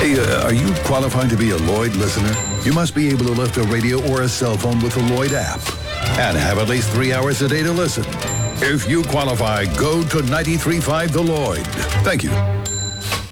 Hey, are you qualified to be a Lloyd listener? You must be able to lift a radio or a cell phone with the Lloyd app and have at least 3 hours a day to listen. If you qualify, go to 93.5 The Lloyd. Thank you.